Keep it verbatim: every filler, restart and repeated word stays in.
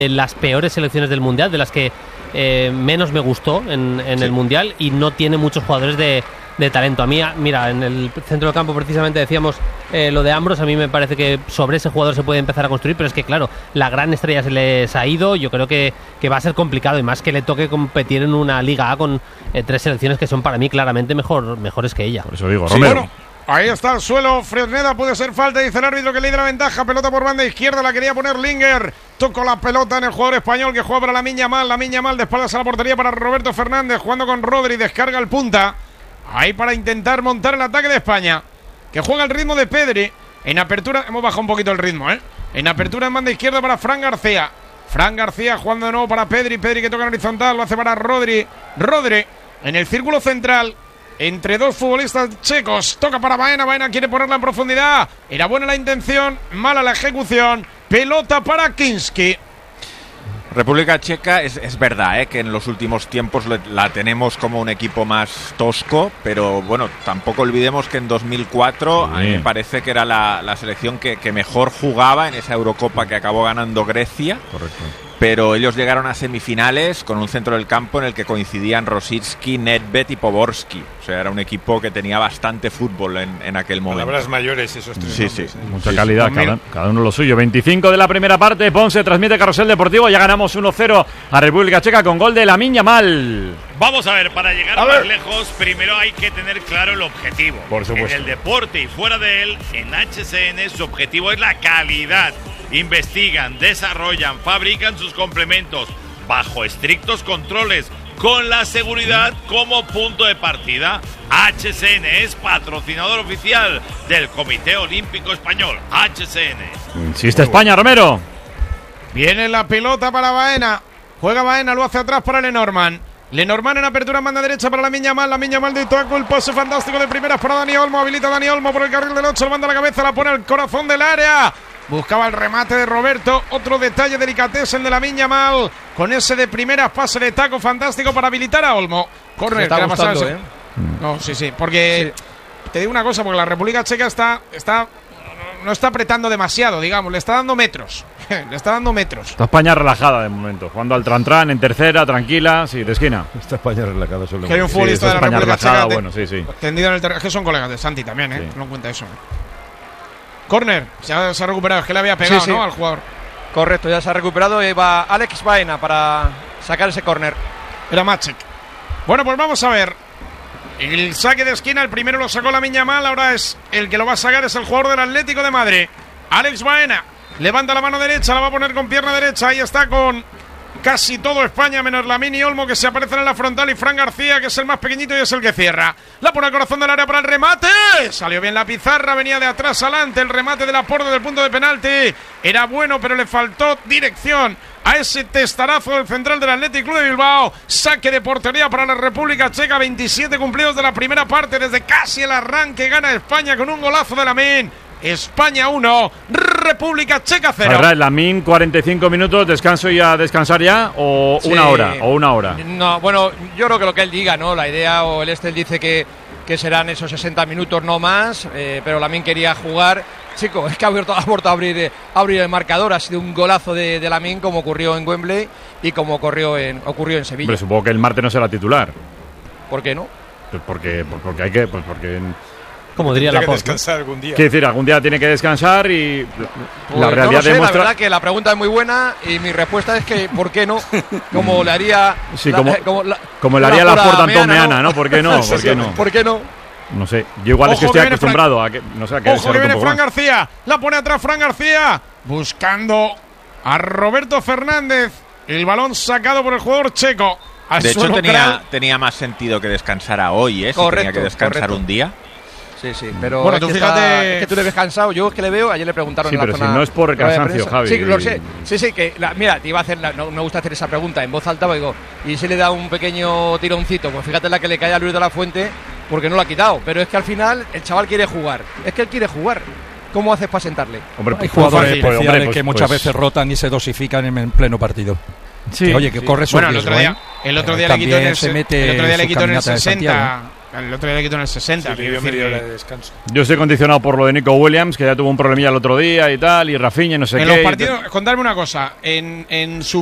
las peores selecciones del Mundial, de las que eh, menos me gustó en, en sí. el Mundial, y no tiene muchos jugadores de, de talento. A mí, mira, en el centro del campo precisamente decíamos eh, lo de Ambros. A mí me parece que sobre ese jugador se puede empezar a construir, pero es que claro, la gran estrella se les ha ido. Yo creo que, que va a ser complicado, y más que le toque competir en una Liga A con eh, tres selecciones que son para mí claramente mejor, mejores que ella. Por eso digo, Romero. Sí, bueno. Ahí está el suelo, Fresneda, puede ser falta, dice el árbitro que le da la ventaja. Pelota por banda izquierda, la quería poner Linger. Tocó la pelota en el jugador español que juega para Lamine Yamal. Lamine Yamal de espaldas a la portería para Roberto Fernández, jugando con Rodri, descarga el punta. Ahí para intentar montar el ataque de España, que juega el ritmo de Pedri. En apertura, hemos bajado un poquito el ritmo, ¿eh? En apertura en banda izquierda para Fran García. Fran García jugando de nuevo para Pedri. Pedri que toca en horizontal, lo hace para Rodri. Rodri en el círculo central, entre dos futbolistas checos. Toca para Baena. Baena quiere ponerla en profundidad. Era buena la intención, mala la ejecución. Pelota para Kinski. República Checa, es, es verdad ¿eh? que en los últimos tiempos le, la tenemos como un equipo más tosco, pero bueno, tampoco olvidemos que en dos mil cuatro sí. a mí me parece que era la, la selección que, que mejor jugaba en esa Eurocopa que acabó ganando Grecia. Correcto. Pero ellos llegaron a semifinales con un centro del campo en el que coincidían Rosicki, Nedved y Poborski. O sea, era un equipo que tenía bastante fútbol en, en aquel momento. Palabras mayores esos tres sí, nombres, sí. ¿eh? Mucha sí, calidad, sí. Cada, cada uno lo suyo. veinticinco de la primera parte, Ponce transmite Carrusel Deportivo. Ya ganamos uno cero a República Checa con gol de Lamine Yamal. Vamos a ver, para llegar a más ver. lejos, primero hay que tener claro el objetivo. Por supuesto. En el deporte y fuera de él, en H C N su objetivo es la calidad. Investigan, desarrollan, fabrican sus complementos bajo estrictos controles, con la seguridad como punto de partida. H C N es patrocinador oficial del Comité Olímpico Español. H C N. Insiste España, Romero. Viene la pelota para Baena. Juega Baena, lo hace atrás para Lenormand. Lenormand en apertura en banda derecha para Lamine Yamal. Lamine Yamal de taco, el pase fantástico de primeras para Dani Olmo. Habilita Dani Olmo por el carril del ocho, lo manda a la cabeza, la pone al corazón del área. Buscaba el remate de Roberto. Otro detalle delicatessen de Lamine Yamal, con ese de primeras, pase de taco fantástico para habilitar a Olmo. Corner, está gustando, ¿eh? No, sí, sí, porque sí. Te digo una cosa, porque la República Checa está, está no está apretando demasiado, digamos, le está dando metros. Le está dando metros. Está España relajada de momento, jugando al tran-tran en tercera, tranquila, sí, de esquina. Está España relajada solo. Que hay un futbolista sí, de la España República relajada, Checa bueno, sí, sí. tendido en el terreno. Es que son colegas de Santi también, ¿eh? Sí. No cuenta eso. Corner, se ha, se ha recuperado, es que le había pegado, sí, sí. ¿no? Al jugador. Correcto, ya se ha recuperado y va Alex Baena para sacar ese córner. Era Maciek. Bueno, pues vamos a ver. El saque de esquina, el primero lo sacó Lamine Yamal, ahora es el que lo va a sacar, es el jugador del Atlético de Madrid, Alex Baena. Levanta la mano derecha, la va a poner con pierna derecha, ahí está con casi todo España, menos Lamine y Olmo, que se aparecen en la frontal, y Fran García, que es el más pequeñito y es el que cierra. La pone al corazón del área para el remate. Salió bien la pizarra, venía de atrás adelante. El remate del Laporte del punto de penalti era bueno, pero le faltó dirección a ese testarazo del central del Athletic Club de Bilbao. Saque de portería para la República Checa. veintisiete cumplidos de la primera parte. Desde casi el arranque gana España con un golazo de Lamine. España uno, República Checa cero. Lamine, cuarenta y cinco minutos, descanso y a descansar ya, o Sí. una hora, o una hora. No, bueno, yo creo que lo que él diga, ¿no? La idea, o el Estel dice que, que serán esos sesenta minutos, no más, eh, pero Lamine quería jugar. Chico, es que ha abierto, ha vuelto a abrir, eh, abrir el marcador. Ha sido un golazo de, de Lamine, como ocurrió en Wembley y como ocurrió en, ocurrió en Sevilla. Pero supongo que el martes no será titular. ¿Por qué no? Pues porque, pues porque hay que, pues porque... Como diría Tendría que Laporte. descansar algún día. Quiero decir, algún día tiene que descansar y Pues la no realidad lo sé, demuestra... La verdad que la pregunta es muy buena y mi respuesta es que ¿por qué no? Como le haría... Sí, la, como, como, la, como le haría la pura Porta Antón Meana, Meana, ¿no? ¿Por qué no? Sí, ¿Por sí, qué no? ¿Por qué no? No sé, yo igual Ojo es que que estoy viene acostumbrado a que... No sé, a que Ojo se que rote un viene poco Fran más. García. La pone atrás Fran García. Buscando a Roberto Fernández. El balón sacado por el jugador checo. Al De hecho, suelo tenía, Kral. tenía más sentido que descansara hoy, ¿eh? Si Correcto, tenía que descansar correcto. un día. Sí, sí, pero Bueno, es, tú que fíjate- está- es que tú le ves cansado. Yo es que le veo, ayer le preguntaron Sí, en la pero zona si no es por rueda de cansancio, prensa. Javi. Sí, lo sé. Sí, sí, que la- mira, te iba a hacer la- no, no me gusta hacer esa pregunta en voz alta, porque digo, y si le da un pequeño tironcito, pues fíjate la que le cae a Luis de la Fuente, porque no lo ha quitado, pero es que al final el chaval quiere jugar. Es que él quiere jugar. ¿Cómo haces para sentarle? Hombre, Hay pues, jugadores pues, especiales hombre, pues, que muchas pues, veces rotan y se dosifican en, en pleno partido. Sí, Que, oye, que sí. corre su Bueno, el riesgo, otro día, ¿eh? el otro día Eh, le quitó en también el, se se- mete el otro día le su quitó en el caminata de sesenta. Santiago. El otro día le quitó en el sesenta. Sí, quiero dio decir media que- hora de descanso. Yo estoy condicionado por lo de Nico Williams, que ya tuvo un problemilla el otro día y tal, y Rafinha y no sé en qué. los y partidos, contarme una cosa. En, en su